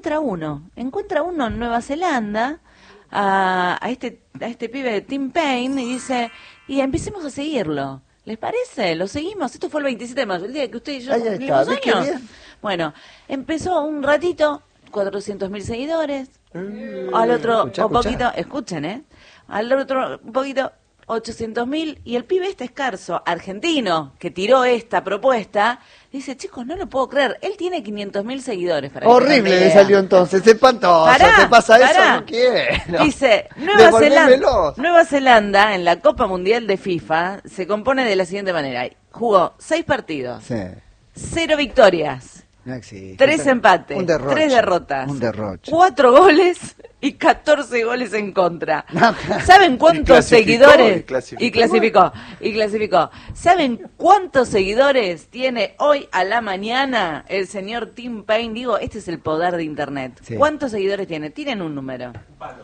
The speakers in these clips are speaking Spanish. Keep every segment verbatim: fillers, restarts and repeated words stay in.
encuentra uno, encuentra uno en Nueva Zelanda, a, a este a este pibe de Tim Payne, y dice, y empecemos a seguirlo. ¿Les parece? Lo seguimos. Esto fue el veintisiete de mayo, el día que usted y yo cumplimos años. Bueno, empezó un ratito, cuatrocientos mil seguidores, mm, al otro escucha, un poquito, escucha. escuchen, ¿eh? Al otro un poquito, ochocientos mil, y el pibe este escarzo, argentino, que tiró esta propuesta, dice, chicos, no lo puedo creer, él tiene quinientos mil seguidores. Para horrible le salió entonces, espantoso, pará, ¿te pasa pará. eso? No quiero. Dice, Nueva Zelanda, Nueva Zelanda en la Copa Mundial de FIFA se compone de la siguiente manera, jugó seis partidos, sí. cero victorias, no existe. tres empates, un derroche, tres derrotas, un derroche. cuatro goles y catorce goles en contra. ¿Saben cuántos seguidores? Y clasificó. y clasificó. Y clasificó. ¿Saben cuántos seguidores tiene hoy a la mañana el señor Tim Payne? Digo, este es el poder de Internet. Sí. ¿Cuántos seguidores tiene? Tienen un número. Un palo.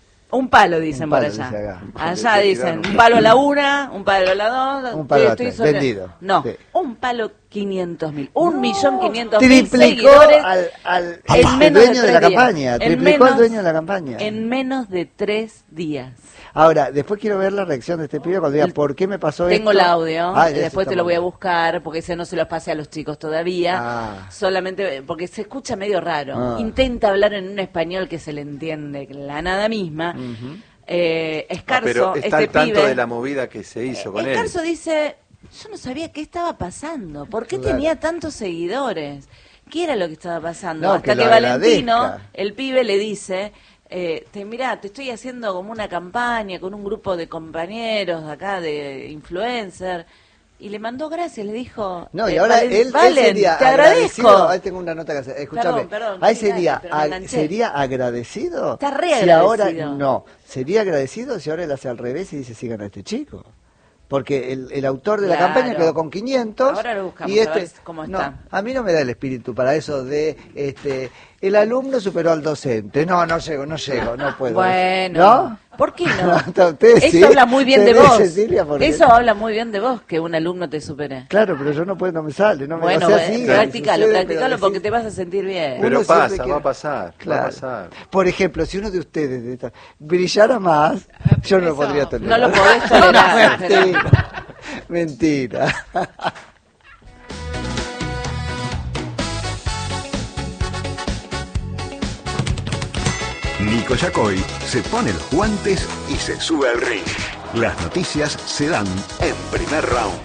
Un palo, dicen un palo, por allá. Allá dicen, un palo a la una, un palo a la dos. Un palo estoy, estoy vendido. No, sí. un palo quinientos mil. Un no. millón quinientos mil seguidores. al, al en menos dueño de, de la días. campaña. Triplicó menos, al dueño de la campaña. En menos de tres días. Ahora, después quiero ver la reacción de este pibe cuando diga, ¿por qué me pasó Tengo esto? Tengo el audio, ah, después te lo voy a buscar, porque ese no se los pasé a los chicos todavía, ah. solamente porque se escucha medio raro. Ah. Intenta hablar en un español que se le entiende, la nada misma. Uh-huh. eh, Escarzo, ah, pero está este al tanto pibe, de la movida que se hizo con Escarzo él. Escarzo dice, yo no sabía qué estaba pasando, ¿por qué claro. tenía tantos seguidores? ¿Qué era lo que estaba pasando? No, Hasta que, que Valentino, agradezca. el pibe, le dice... Eh, te, mirá, te estoy haciendo como una campaña con un grupo de compañeros acá, de influencer, y le mandó gracias, le dijo... No, y eh, ahora Valen, él, Valen, él sería te agradecido. agradezco. Ahí tengo una nota que hacer, escúchame. Perdón, perdón, ahí sería, gracias, ag- sería agradecido. Está re si agradecido. ahora, no, sería agradecido si ahora él hace al revés y dice, sigan a este chico. Porque el, el autor de claro. la campaña quedó con quinientos. Ahora lo buscamos, y este, a ver cómo está. No, a mí no me da el espíritu para eso de, este, el alumno superó al docente. No, no llego, no llego, no puedo. Bueno, ¿no? ¿Por qué no? Usted, Eso sí, habla muy bien de vos. Cecilia, porque... Eso habla muy bien de vos, que un alumno te supere. Claro, pero yo no puedo, no me sale. No me, bueno, o sea, bueno sí, practicalo, sucede, practicalo pero porque decir... te vas a sentir bien. Pero uno pasa, quiere... va a pasar, claro. va a pasar. Por ejemplo, si uno de ustedes de esta... brillara más, yo no lo podría tolerar. No lo podés tolerar. Mentira. Mentira. Nico Yacoy se pone los guantes y se sube al ring. Las noticias se dan en primer round.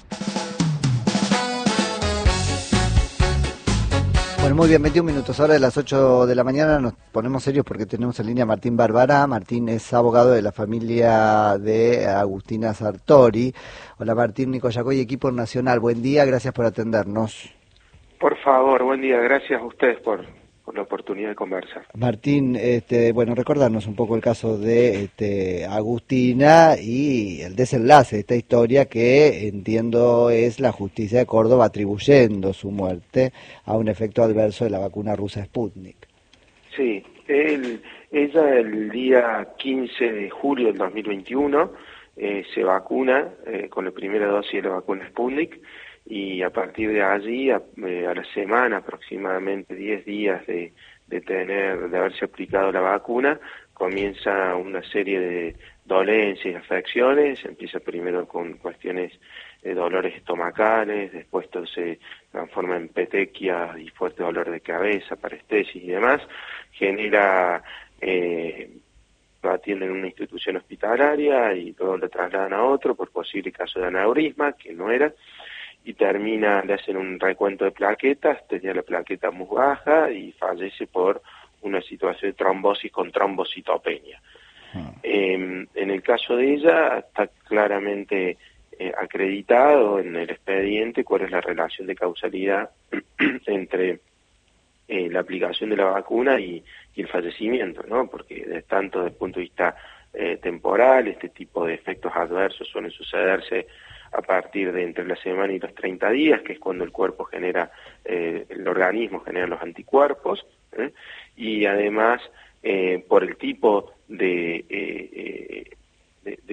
Bueno, muy bien, veintiún minutos. Ahora de las ocho de la mañana nos ponemos serios porque tenemos en línea a Martín Barbará. Martín es abogado de la familia de Agustina Sartori. Hola Martín, Nico Yacoy, equipo nacional. Buen día, gracias por atendernos. Por favor, buen día. Gracias a ustedes por... por la oportunidad de conversar. Martín, este, bueno, recordarnos un poco el caso de este, Agustina y el desenlace de esta historia que entiendo es la justicia de Córdoba atribuyendo su muerte a un efecto adverso de la vacuna rusa Sputnik. Sí, él, ella el día quince de julio del dos mil veintiuno eh, se vacuna eh, con la primera dosis de la vacuna Sputnik. Y a partir de allí, a, eh, a la semana, aproximadamente diez días de, de tener, de haberse aplicado la vacuna, comienza una serie de dolencias y afecciones. Empieza primero con cuestiones de dolores estomacales, después todo se transforma en petequias y fuerte dolor de cabeza, parestesis y demás. Genera, eh, lo atienden en una institución hospitalaria y luego lo trasladan a otro por posible caso de aneurisma, que no era. Y termina, le hacen un recuento de plaquetas, tenía la plaqueta muy baja y fallece por una situación de trombosis con trombocitopenia. Uh-huh. Eh, en el caso de ella está claramente eh, acreditado en el expediente cuál es la relación de causalidad entre eh, la aplicación de la vacuna y, y el fallecimiento, ¿no? Porque de, tanto desde el punto de vista eh, temporal, este tipo de efectos adversos suelen sucederse a partir de entre la semana y los treinta días, que es cuando el cuerpo genera, eh, el organismo genera los anticuerpos, ¿eh? Y además, eh, por el tipo de, eh, de, de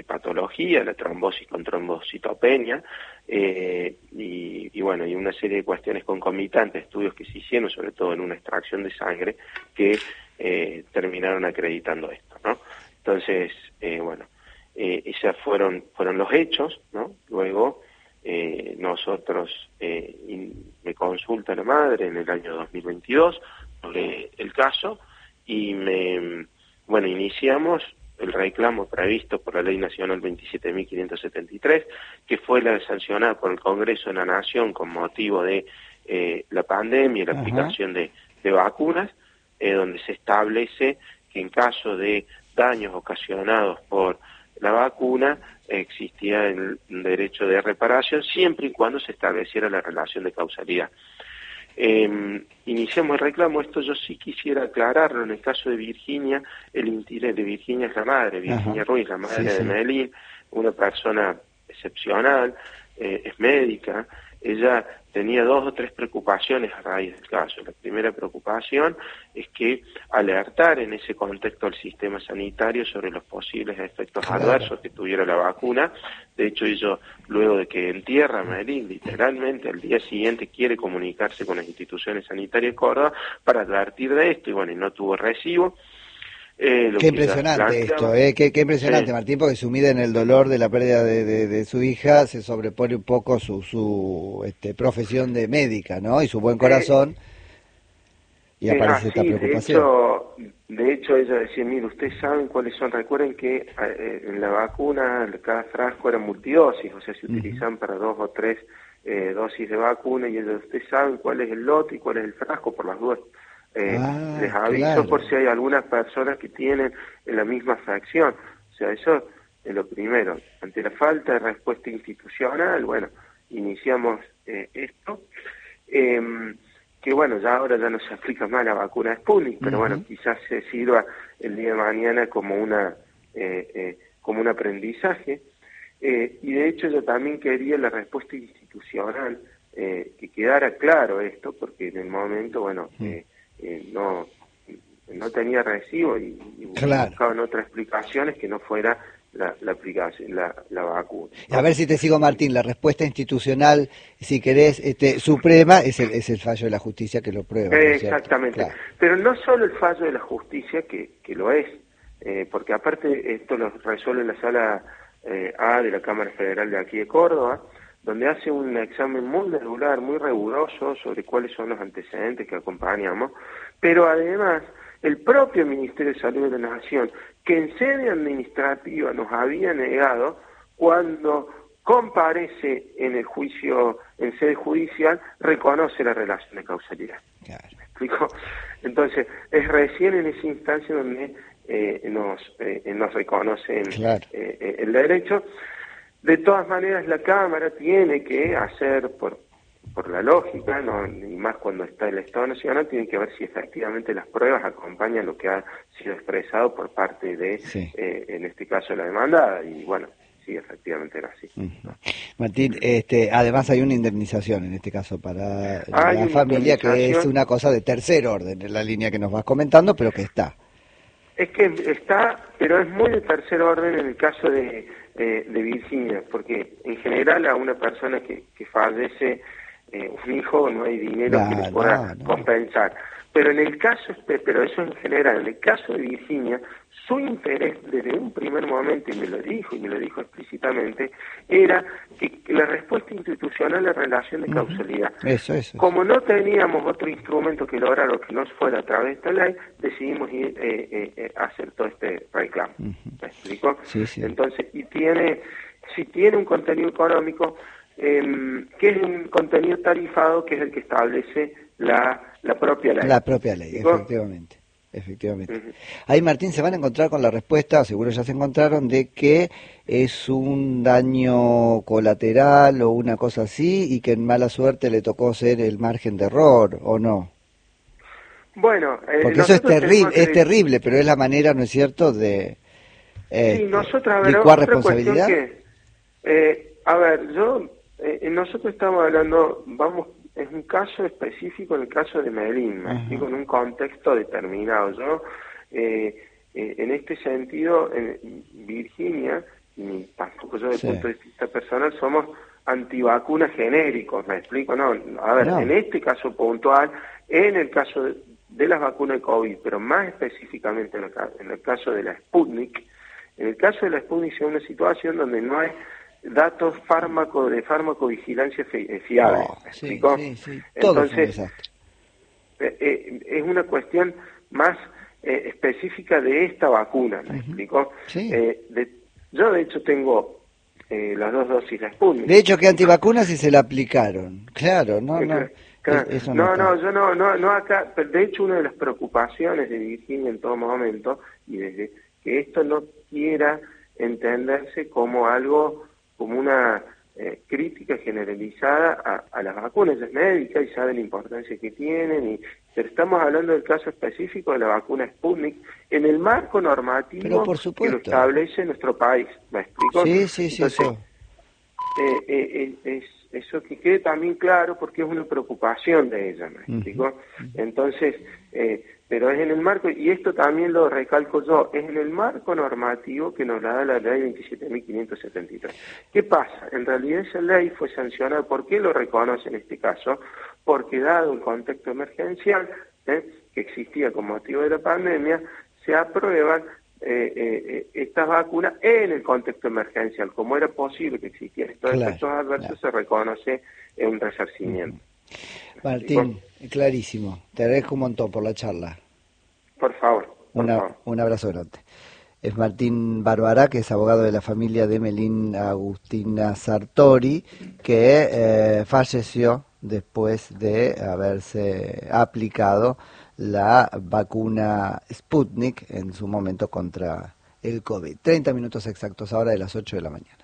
patología, la trombosis con trombocitopenia, eh, y, y bueno, y una serie de cuestiones concomitantes, estudios que se hicieron, sobre todo en una extracción de sangre, que eh, terminaron acreditando esto, ¿no? Entonces, eh, bueno, eh, esos fueron, fueron los hechos, ¿no? Luego, eh, nosotros, eh, in, me consulta la madre en el año dos mil veintidós sobre el caso, y me, bueno, iniciamos el reclamo previsto por la Ley Nacional veintisiete mil quinientos setenta y tres, que fue la sancionada por el Congreso de la Nación con motivo de eh, la pandemia y la Ajá. aplicación de, de vacunas, eh, donde se establece que en caso de daños ocasionados por la vacuna existía el derecho de reparación siempre y cuando se estableciera la relación de causalidad. Eh, iniciamos el reclamo. Esto yo sí quisiera aclararlo. En el caso de Virginia, el interés de Virginia es la madre, Virginia Ajá. Ruiz, la madre sí, de sí. Melín, una persona excepcional, eh, es médica. Ella tenía dos o tres preocupaciones a raíz del caso. La primera preocupación es que alertar en ese contexto al sistema sanitario sobre los posibles efectos claro. adversos que tuviera la vacuna. De hecho, ellos, luego de que entierra a Melín, literalmente al día siguiente quiere comunicarse con las instituciones sanitarias de Córdoba para advertir de esto, y bueno, y no tuvo recibo. Eh, qué impresionante esto, eh, qué, qué impresionante, eh, Martín, porque sumida en el dolor de la pérdida de, de, de su hija, se sobrepone un poco su, su este, profesión de médica, ¿no? Y su buen corazón, eh, y aparece eh, esta preocupación. De hecho, de hecho, ella decía, mire, ustedes saben cuáles son, recuerden que eh, en la vacuna cada frasco era multidosis, o sea, se uh-huh. utilizan para dos o tres eh, dosis de vacuna, y ella, ustedes saben cuál es el lote y cuál es el frasco, por las dudas. Eh, ah, les aviso claro. por si hay algunas personas que tienen la misma fracción. O sea, eso es lo primero. Ante la falta de respuesta institucional, bueno, iniciamos eh, esto, eh, que bueno, ya ahora ya no se aplica más la vacuna Sputnik, pero uh-huh. bueno, quizás se sirva el día de mañana como una eh, eh, como un aprendizaje. Eh, y de hecho yo también quería la respuesta institucional, eh, que quedara claro esto, porque en el momento, bueno, uh-huh. eh, Eh, no no tenía recibo y, y claro. buscaban otras explicaciones que no fuera la, la aplicación, la, la vacuna. A ver si te sigo, Martín. La respuesta institucional, si querés, este, suprema, es el, es el fallo de la justicia que lo prueba. Eh, ¿no es exactamente. Claro. Pero no solo el fallo de la justicia, que, que lo es, eh, porque aparte esto lo resuelve la Sala eh, A de la Cámara Federal de aquí de Córdoba, donde hace un examen muy regular, muy riguroso sobre cuáles son los antecedentes que acompañamos, pero además el propio Ministerio de Salud de la Nación, que en sede administrativa nos había negado, cuando comparece en el juicio, en sede judicial, reconoce la relación de causalidad. Claro. ¿Me explico? Entonces, es recién en esa instancia donde eh, nos, eh, nos reconocen claro. eh, el derecho. De todas maneras, la Cámara tiene que hacer, por por la lógica, no, y más cuando está el Estado Nacional, tiene que ver si efectivamente las pruebas acompañan lo que ha sido expresado por parte de, sí. eh, en este caso, la demandada, y bueno, sí, efectivamente era así. Uh-huh. Martín, este, además hay una indemnización en este caso para hay la familia, que es una cosa de tercer orden, en la línea que nos vas comentando, pero que está. Es que está, pero es muy de tercer orden en el caso de, eh, de Virginia, porque en general a una persona que, que fallece eh, un hijo no hay dinero no, que le pueda no, no. compensar. Pero en el caso, pero eso en general, en el caso de Virginia, su interés desde un primer momento, y me lo dijo, y me lo dijo explícitamente, era que la respuesta institucional en relación de causalidad. Uh-huh. Eso, eso. Como no teníamos otro instrumento que lograrlo que no fuera a través de esta ley, decidimos ir eh, eh, eh, hacer todo este reclamo. Uh-huh. ¿Me explico? Sí, sí. Entonces, y tiene, si tiene un contenido económico, eh, que es un contenido tarifado, que es el que establece la, la propia ley. La propia ley, ¿Digo? efectivamente. Efectivamente. Uh-huh. Ahí, Martín, se van a encontrar con la respuesta, seguro ya se encontraron, de que es un daño colateral o una cosa así, y que en mala suerte le tocó ser el margen de error, ¿o no? Bueno, eh, porque eso es terrible, que... es terrible, pero es la manera, ¿no es cierto?, de eh, sí, nosotros, a ver, licuar responsabilidad. Que, eh, a ver, yo, eh, nosotros estamos hablando, vamos, es un caso específico, en el caso de Melín, me explico, en un contexto determinado. Yo, eh, eh, en este sentido, eh, Virginia ni tampoco yo desde Sí. el punto de vista personal, somos antivacunas genéricos, ¿me explico? No, a ver, No. en este caso puntual, en el caso de, de las vacunas de COVID, pero más específicamente en el, ca- en el caso de la Sputnik, en el caso de la Sputnik es una situación donde no hay datos fármaco de farmacovigilancia fi- eh, fiables, Oh, ¿me sí, explico? sí, sí, todo fue un Entonces, desastre. eh, eh, es una cuestión más eh, específica de esta vacuna, ¿me explico? Sí. Eh, de- yo de hecho tengo eh, las dos dosis de Sputnik. De hecho, que antivacunas y se la aplicaron. Claro, no, no. Eh, claro. es- eso no, no, no, está. yo no, no, no acá, pero de hecho una de las preocupaciones de Virginia en todo momento, y desde que esto no quiera entenderse como algo, como una eh, crítica generalizada a, a las vacunas. Ella es médica y sabe la importancia que tienen, y, pero estamos hablando del caso específico de la vacuna Sputnik en el marco normativo Pero por que supuesto. lo establece nuestro país, ¿me explico? Sí, sí, sí, Entonces, eso. eh, eh, eh, es, eso que quede también claro, porque es una preocupación de ella, ¿me explico? Entonces, eh, pero es en el marco, y esto también lo recalco yo, es en el marco normativo que nos la da la ley veintisiete mil quinientos setenta y tres. ¿Qué pasa? En realidad esa ley fue sancionada. ¿Por qué lo reconoce en este caso? Porque dado el contexto emergencial ¿eh? que existía con motivo de la pandemia, se aprueban Eh, eh, estas vacunas en el contexto emergencial. Como era posible que existieran estos Claro, efectos adversos, claro. se reconoce en un resarcimiento. Martín, clarísimo. Te agradezco un montón por la charla. Por favor, por Una- favor. un abrazo grande. Es Martín Barbará, que es abogado de la familia de Melín Agustina Sartori, que eh, falleció después de haberse aplicado la vacuna Sputnik en su momento contra el COVID. treinta minutos exactos ahora de las ocho de la mañana.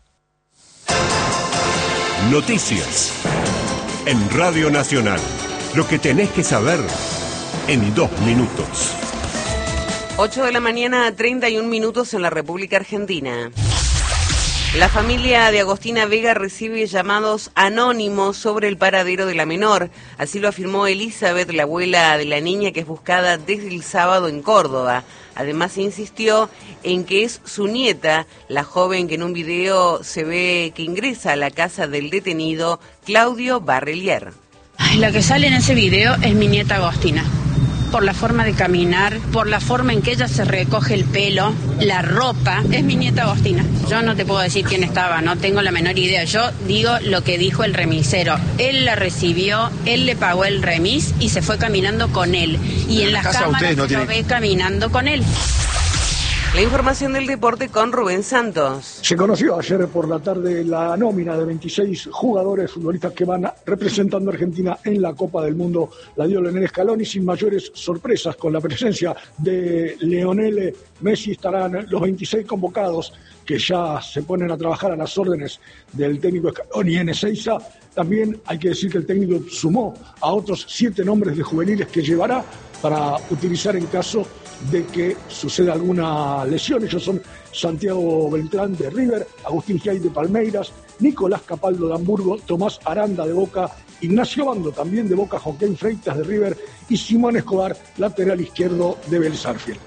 Noticias en Radio Nacional. Lo que tenés que saber en dos minutos. ocho de la mañana, treinta y un minutos en la República Argentina. La familia de Agostina Vega recibe llamados anónimos sobre el paradero de la menor. Así lo afirmó Elizabeth, la abuela de la niña, que es buscada desde el sábado en Córdoba. Además insistió en que es su nieta, la joven que en un video se ve que ingresa a la casa del detenido Claudio Barrelier. Ay, la que sale en ese video es mi nieta Agostina. Por la forma de caminar, por la forma en que ella se recoge el pelo, la ropa, es mi nieta Agostina. Yo no te puedo decir quién estaba, no tengo la menor idea. Yo digo lo que dijo el remisero. Él la recibió, él le pagó el remis y se fue caminando con él. Y en, en las casa cámaras no se lo ve caminando con él. La información del deporte con Rubén Santos. Se conoció ayer por la tarde la nómina de veintiséis jugadores futbolistas que van representando a Argentina en la Copa del Mundo. La dio Lionel Scaloni sin mayores sorpresas. Con la presencia de Lionel Messi estarán los veintiséis convocados que ya se ponen a trabajar a las órdenes del técnico Scaloni en Ezeiza. También hay que decir que el técnico sumó a otros siete nombres de juveniles que llevará para utilizar en caso de que suceda alguna lesión. Ellos son Santiago Beltrán de River, Agustín Giay de Palmeiras, Nicolás Capaldo de Hamburgo, Tomás Aranda de Boca, Ignacio Bando también de Boca, Joaquín Freitas de River y Simón Escobar, lateral izquierdo de Vélez Sarsfield.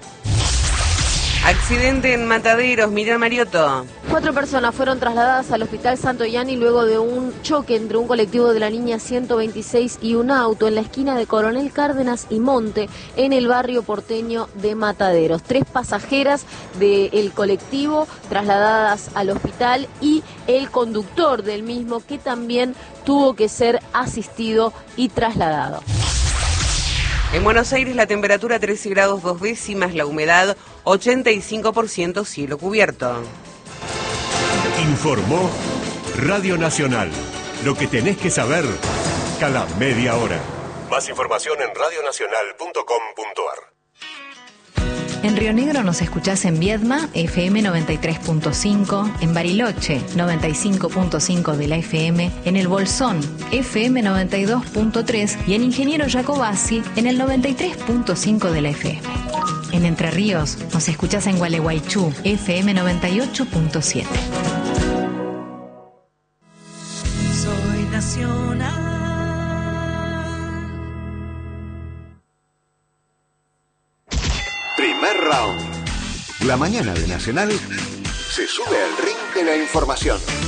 Accidente en Mataderos, Miriam Mariotto. Cuatro personas fueron trasladadas al Hospital Santo Yani luego de un choque entre un colectivo de la línea ciento veintiséis y un auto en la esquina de Coronel Cárdenas y Monte, en el barrio porteño de Mataderos. Tres pasajeras del colectivo trasladadas al hospital y el conductor del mismo, que también tuvo que ser asistido y trasladado. En Buenos Aires la temperatura trece grados dos décimas, la humedad ochenta y cinco por ciento, cielo cubierto. Informó Radio Nacional. Lo que tenés que saber cada media hora. Más información en radio nacional punto com punto ar. En Río Negro nos escuchás en Viedma, F M noventa y tres punto cinco, en Bariloche, noventa y cinco punto cinco de la F M, en El Bolsón, F M noventa y dos punto tres y en Ingeniero Jacobasi, en el noventa y tres punto cinco de la F M. En Entre Ríos nos escuchás en Gualeguaychú, F M noventa y ocho punto siete. Soy nacional. Primer round. La mañana de Nacional se sube al ring de la información.